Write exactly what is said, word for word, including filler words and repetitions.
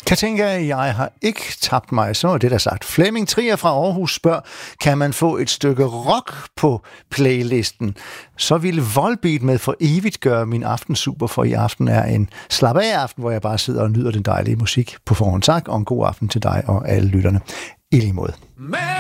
Katinka, jeg har ikke tabt mig, så er det der sagt. Flemming Trier fra Aarhus spørger, kan man få et stykke rock på playlisten? Så ville Volbeat med for evigt gøre min aften super, for i aften er en slap af aften, hvor jeg bare sidder og nyder den dejlige musik på forhånd. Tak, og en god aften til dig og alle lytterne. I lige måde. Man.